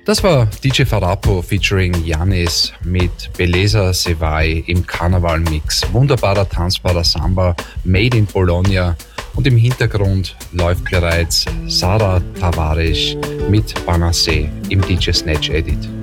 Das war DJ Farapo featuring Janis mit Beleza Sevai im Karneval-Mix. Wunderbarer, tanzbarer Samba, made in Bologna. Und im Hintergrund läuft bereits Sara Tavares mit Banassé im DJ Snatch Edit.